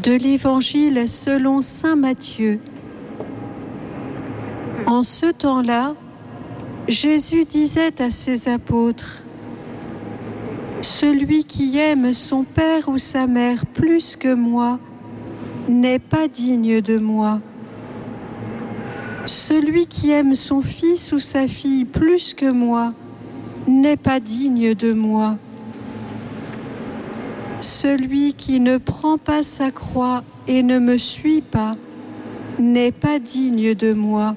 De l'Évangile selon saint Matthieu. En ce temps-là, Jésus disait à ses apôtres : « Celui qui aime son père ou sa mère plus que moi n'est pas digne de moi. Celui qui aime son fils ou sa fille plus que moi n'est pas digne de moi. Celui qui ne prend pas sa croix et ne me suit pas n'est pas digne de moi.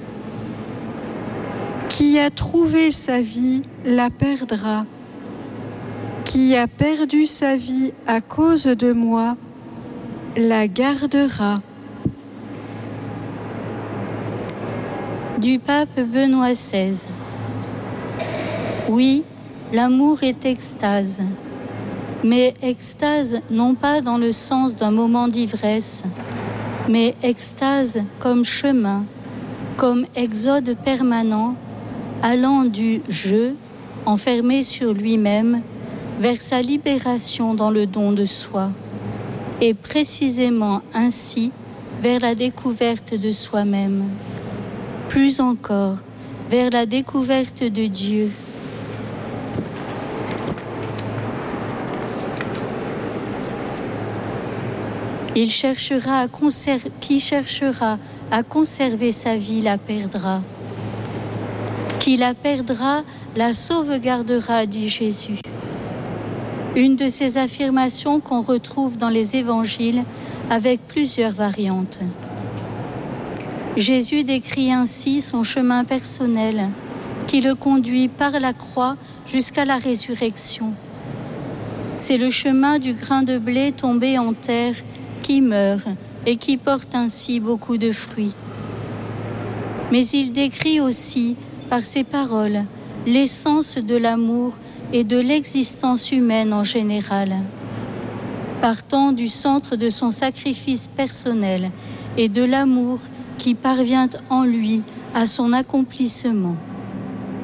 Qui a trouvé sa vie la perdra. Qui a perdu sa vie à cause de moi la gardera. » Du pape Benoît XVI. Oui, l'amour est extase. Mais extase non pas dans le sens d'un moment d'ivresse, mais extase comme chemin, comme exode permanent, allant du « je », enfermé sur lui-même, vers sa libération dans le don de soi, et précisément ainsi vers la découverte de soi-même. Plus encore, vers la découverte de Dieu. Qui cherchera à conserver sa vie la perdra. Qui la perdra la sauvegardera, dit Jésus. Une de ces affirmations qu'on retrouve dans les évangiles avec plusieurs variantes. Jésus décrit ainsi son chemin personnel qui le conduit par la croix jusqu'à la résurrection. C'est le chemin du grain de blé tombé en terre qui meurt et qui porte ainsi beaucoup de fruits. Mais il décrit aussi, par ses paroles, l'essence de l'amour et de l'existence humaine en général. Partant du centre de son sacrifice personnel et de l'amour qui parvient en lui à son accomplissement.